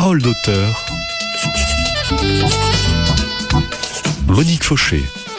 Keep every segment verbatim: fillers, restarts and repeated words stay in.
Parole d'auteur. Monique Fauché.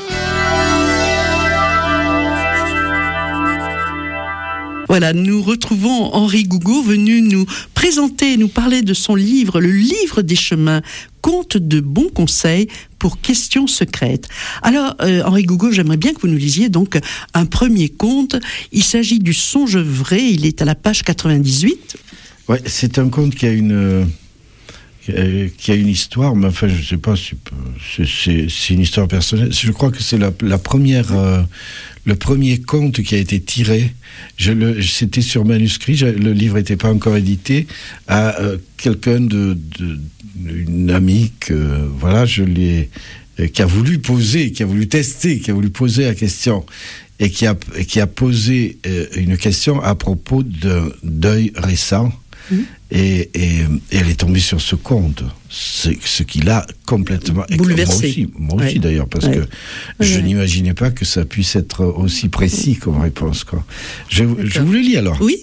Voilà, nous retrouvons Henri Gougaud venu nous présenter, nous parler de son livre, le livre des chemins, conte de bons conseils pour questions secrètes. Alors, euh, Henri Gougaud, j'aimerais bien que vous nous lisiez donc un premier conte. Il s'agit du Songe vrai, il est à la page quatre-vingt-dix-huit. Ouais, c'est un conte qui a une... qui a une histoire, mais enfin, je ne sais pas, c'est, c'est, c'est une histoire personnelle. Je crois que c'est la, la première, euh, le premier conte qui a été tiré. Je le, c'était sur manuscrit, je, le livre n'était pas encore édité, à euh, quelqu'un de, de, une amie que, voilà, je l'ai, euh, qui a voulu poser, qui a voulu tester, qui a voulu poser la question, et qui a, qui a posé euh, une question à propos d'un deuil récent. Mmh. Et, et, et elle est tombée sur ce conte, ce, ce qui l'a complètement bouleversé. Moi aussi, moi aussi ouais. d'ailleurs, parce ouais. que ouais. je ouais. n'imaginais pas que ça puisse être aussi précis comme réponse, quoi. Je, je vous le lis alors. Oui.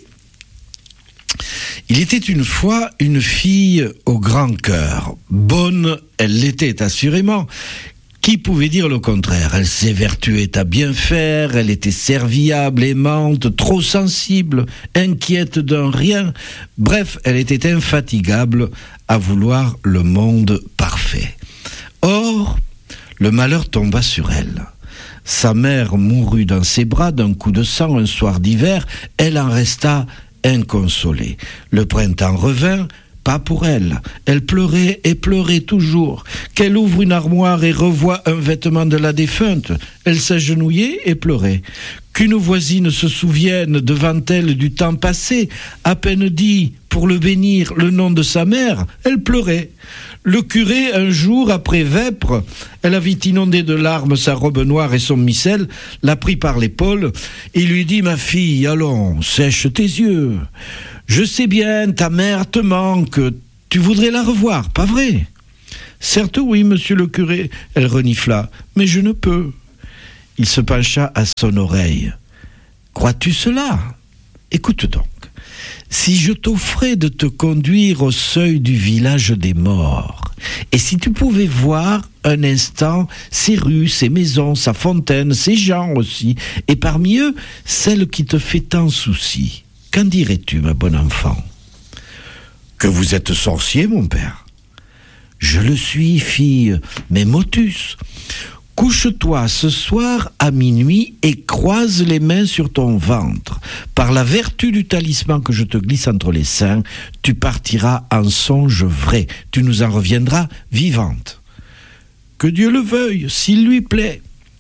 Il était une fois une fille au grand cœur. Bonne, elle l'était assurément. Qui pouvait dire le contraire? Elle s'évertuait à bien faire, elle était serviable, aimante, trop sensible, inquiète d'un rien. Bref, elle était infatigable à vouloir le monde parfait. Or, le malheur tomba sur elle. Sa mère mourut dans ses bras d'un coup de sang un soir d'hiver. Elle en resta inconsolée. Le printemps revint. Pas pour elle. Elle pleurait et pleurait toujours. Qu'elle ouvre une armoire et revoit un vêtement de la défunte, elle s'agenouillait et pleurait. Qu'une voisine se souvienne devant elle du temps passé, à peine dit pour le bénir le nom de sa mère, elle pleurait. Le curé, un jour, après vêpres, elle avait inondé de larmes sa robe noire et son missel, l'a pris par l'épaule et lui dit « Ma fille, allons, sèche tes yeux. Je sais bien, ta mère te manque, tu voudrais la revoir, pas vrai ?» « Certes oui, monsieur le curé, » elle renifla, « mais je ne peux. » Il se pencha à son oreille. « Crois-tu cela ? Écoute donc. Si je t'offrais de te conduire au seuil du village des morts, et si tu pouvais voir un instant ces rues, ces maisons, sa fontaine, ces gens aussi, et parmi eux, celle qui te fait tant souci, qu'en dirais-tu, ma bonne enfant ? Que vous êtes sorcier, mon père ? Je le suis, fille, mais motus. Couche-toi ce soir à minuit et croise les mains sur ton ventre. Par la vertu du talisman que je te glisse entre les seins, tu partiras en songe vrai. Tu nous en reviendras vivante. Que Dieu le veuille, s'il lui plaît.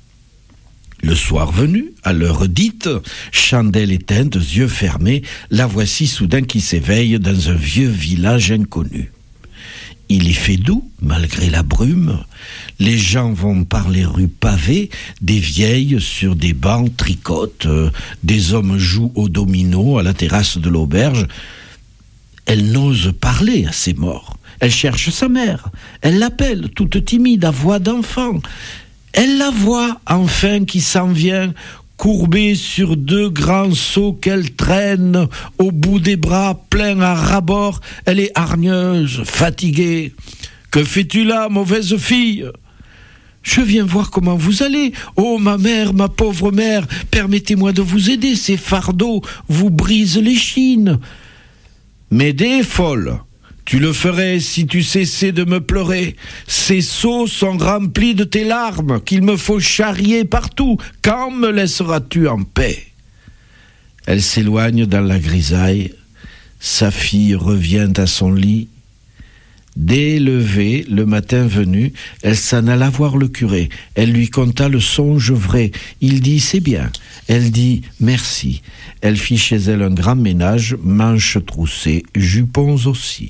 Le soir venu, à l'heure dite, chandelle éteinte, yeux fermés, la voici soudain qui s'éveille dans un vieux village inconnu. Il y fait doux, malgré la brume. Les gens vont par les rues pavées, des vieilles sur des bancs tricotent, euh, des hommes jouent au domino à la terrasse de l'auberge. Elle n'ose parler à ses morts. Elle cherche sa mère. Elle l'appelle, toute timide, à voix d'enfant. Elle la voit, enfin, qui s'en vient, courbée sur deux grands seaux qu'elle traîne au bout des bras, pleins à ras-bord. Elle est hargneuse, fatiguée. « Que fais-tu là, mauvaise fille ?»« Je viens voir comment vous allez. Oh, ma mère, ma pauvre mère, permettez-moi de vous aider. Ces fardeaux vous brisent les chines. »« M'aider, folle ? Tu le ferais si tu cessais de me pleurer. Ces seaux sont remplis de tes larmes qu'il me faut charrier partout. Quand me laisseras-tu en paix ?» Elle s'éloigne dans la grisaille. Sa fille revient à son lit. Dès levé, le matin venu, elle s'en alla voir le curé. Elle lui conta le songe vrai. Il dit « C'est bien ». Elle dit « Merci ». Elle fit chez elle un grand ménage, manches troussées, jupons aussi.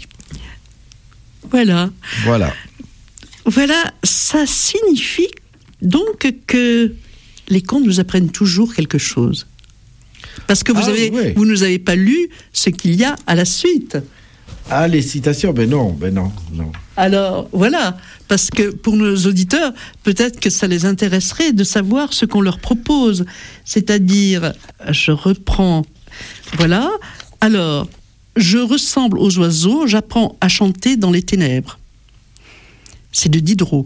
Voilà. Voilà. Voilà, ça signifie donc que les contes nous apprennent toujours quelque chose. Parce que vous, ah, avez, ouais. vous nous avez pas lu ce qu'il y a à la suite. Ah, les citations, ben non, ben non, non. Alors, voilà, parce que pour nos auditeurs, peut-être que ça les intéresserait de savoir ce qu'on leur propose. C'est-à-dire, je reprends, voilà, alors, je ressemble aux oiseaux, j'apprends à chanter dans les ténèbres. C'est de Diderot.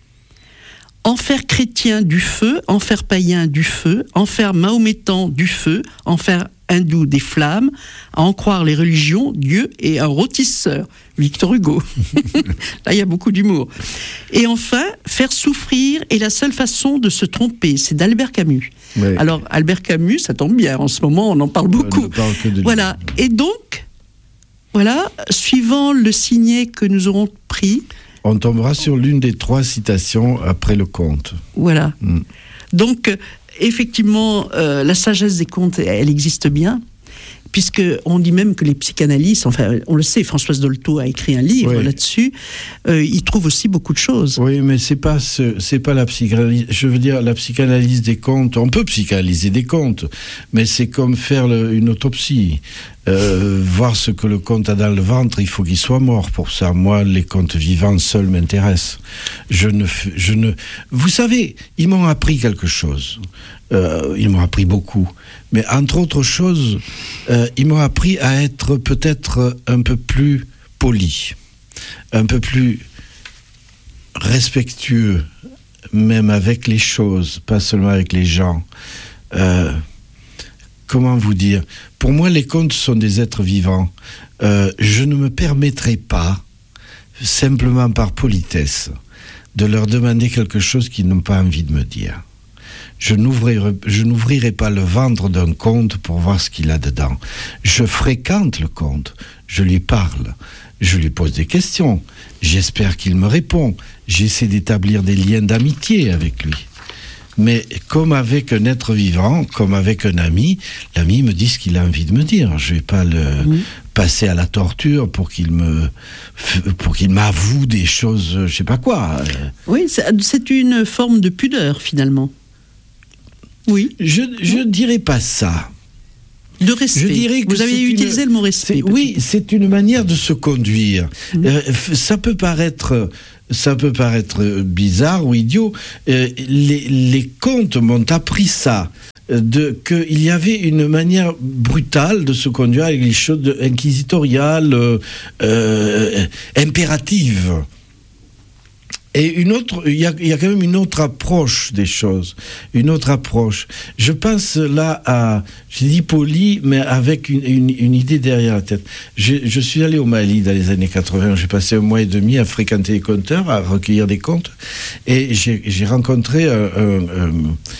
En faire chrétien du feu, en faire païen du feu, en faire mahométan du feu, en faire hindou des flammes, à en croire les religions, Dieu est un rôtisseur. Victor Hugo. Là, il y a beaucoup d'humour. Et enfin, faire souffrir est la seule façon de se tromper. C'est d'Albert Camus. Oui. Alors, Albert Camus, ça tombe bien. En ce moment, on en parle beaucoup. Parle que de voilà. Et donc, voilà, suivant le signet que nous aurons pris, on tombera sur l'une des trois citations après le conte. Voilà. Mm. Donc, effectivement, euh, la sagesse des contes, elle existe bien, puisqu'on dit même que les psychanalystes, enfin, on le sait, Françoise Dolto a écrit un livre oui. là-dessus, euh, il trouve aussi beaucoup de choses. Oui, mais c'est pas, ce, c'est pas la psychanalyse, je veux dire, la psychanalyse des contes, on peut psychanalyser des contes, mais c'est comme faire le, une autopsie. Euh, voir ce que le conte a dans le ventre, il faut qu'il soit mort pour ça. Moi, les contes vivants seuls m'intéressent. Je ne, je ne. Vous savez, ils m'ont appris quelque chose. Euh, ils m'ont appris beaucoup. Mais entre autres choses, euh, ils m'ont appris à être peut-être un peu plus poli, un peu plus respectueux, même avec les choses, pas seulement avec les gens. Euh, Comment vous dire ? Pour moi, les contes sont des êtres vivants. Euh, je ne me permettrai pas, simplement par politesse, de leur demander quelque chose qu'ils n'ont pas envie de me dire. Je n'ouvrirai, je n'ouvrirai pas le ventre d'un conte pour voir ce qu'il a dedans. Je fréquente le conte, je lui parle, je lui pose des questions. J'espère qu'il me répond. J'essaie d'établir des liens d'amitié avec lui. Mais comme avec un être vivant, comme avec un ami, l'ami me dit ce qu'il a envie de me dire. Je ne vais pas le mmh. passer à la torture pour qu'il me, pour qu'il m'avoue des choses, je ne sais pas quoi. Oui, c'est une forme de pudeur finalement. Oui. Je ne dirais pas ça. De respect. Je dirais que vous avez utilisé une, le mot respect. Oui, c'est une manière de se conduire. Mmh. Euh, ça peut paraître... Ça peut paraître bizarre ou idiot. Euh, les, les contes m'ont appris ça, de, qu'il y avait une manière brutale de se conduire avec les choses de, inquisitoriales, euh, euh, impératives. Et une autre, il y a, il y a quand même une autre approche des choses, une autre approche. Je pense là à, j'ai dit poli, mais avec une, une, une idée derrière la tête. Je, je suis allé au Mali dans les années quatre-vingts, j'ai passé un mois et demi à fréquenter les conteurs, à recueillir des contes, et j'ai, j'ai rencontré un, un, un,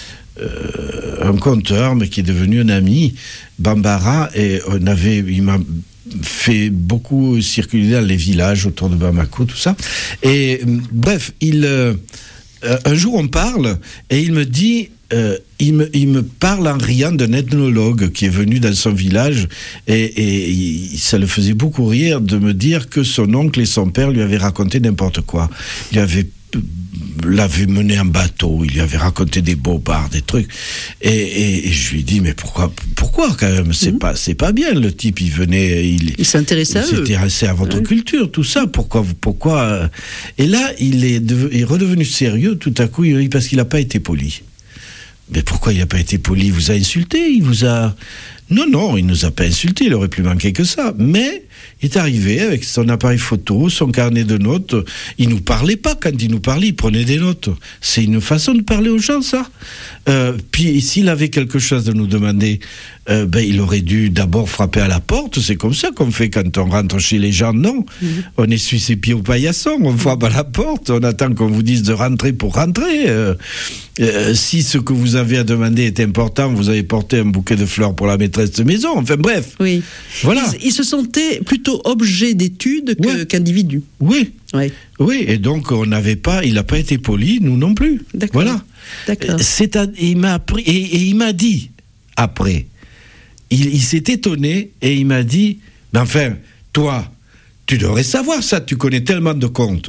euh, un conteur, mais qui est devenu un ami, Bambara, et on avait, il m'a fait beaucoup circuler dans les villages autour de Bamako, tout ça. Et bref, il, euh, un jour on parle et il me dit, euh, il, me, il me parle en riant d'un ethnologue qui est venu dans son village et, et il, ça le faisait beaucoup rire de me dire que son oncle et son père lui avaient raconté n'importe quoi. Il avait l'avait mené en bateau, il lui avait raconté des bobards, des trucs, et, et, et je lui dis mais pourquoi, pourquoi quand même, c'est mmh. pas, c'est pas bien, le type il venait, il, il s'intéressait à eux, il s'intéressait à votre ouais. culture, tout ça, pourquoi, pourquoi, et là il est, de, il est redevenu sérieux tout à coup, il, parce qu'il n'a pas été poli. Mais pourquoi il n'a pas été poli? Il vous a insulté, il vous a... Non, non, il ne nous a pas insulté, il aurait plus manqué que ça. Mais il est arrivé avec son appareil photo, son carnet de notes. Il ne nous parlait pas. Quand il nous parlait, il prenait des notes. C'est une façon de parler aux gens, ça. Euh, puis s'il avait quelque chose à nous demander, euh, ben, il aurait dû d'abord frapper à la porte. C'est comme ça qu'on fait quand on rentre chez les gens. Non, mmh. on essuie ses pieds au paillasson, on frappe à la porte, on attend qu'on vous dise de rentrer pour rentrer. Euh, euh, si ce que vous avez à demander est important, vous avez porté un bouquet de fleurs pour la maîtresse de maison, enfin bref. Oui. Voilà. Il, il se sentait plutôt objet d'étude que, ouais. qu'individu. Oui. Ouais. Oui, et donc on n'avait pas, il n'a pas été poli, nous non plus. D'accord. Voilà. D'accord. C'est à, il m'a appris, et, et il m'a dit après, il, il s'est étonné et il m'a dit, mais enfin, toi, tu devrais savoir ça, tu connais tellement de contes.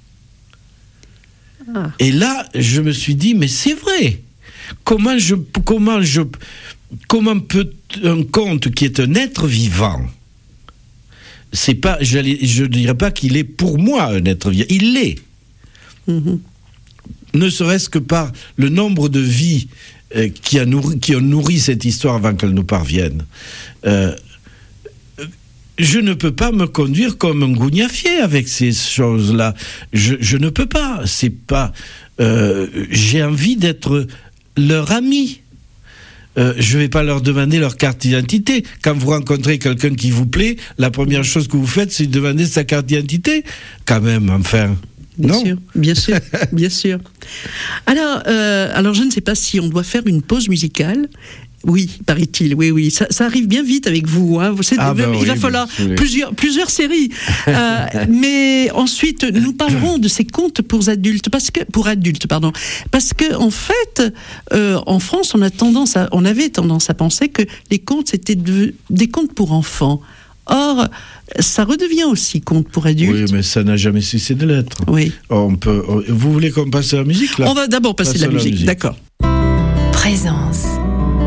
Ah. Et là, je me suis dit, mais c'est vrai. Comment je, comment je, comment peut un conte qui est un être vivant, c'est pas, je ne dirais pas qu'il est pour moi un être vivant, il l'est. Mm-hmm. Ne serait-ce que par le nombre de vies euh, qui, a nourri, qui ont nourri cette histoire avant qu'elle nous parvienne. Euh, je ne peux pas me conduire comme un gougnafier avec ces choses-là. Je, je ne peux pas. C'est pas. Euh, j'ai envie d'être leur ami. Euh, je ne vais pas leur demander leur carte d'identité. Quand vous rencontrez quelqu'un qui vous plaît, la première chose que vous faites, c'est de demander sa carte d'identité. Quand même, enfin. Bien non. sûr, bien sûr, bien sûr. Alors, euh, alors, je ne sais pas si on doit faire une pause musicale. Oui, paraît-il, oui, oui. Ça, ça arrive bien vite avec vous. Hein. Vous savez, ah ben il oui, va falloir oui. plusieurs, plusieurs séries. euh, mais ensuite, nous parlerons de ces contes pour adultes, parce que pour adultes, pardon, parce que en fait, euh, en France, on a tendance, à, on avait tendance à penser que les contes c'était de, des contes pour enfants. Or, ça redevient aussi conte pour adultes. Oui, mais ça n'a jamais cessé de l'être. Oui. On peut. Vous voulez qu'on passe à la musique là ? On va d'abord passer Passe la à la musique, musique. d'accord. Présent.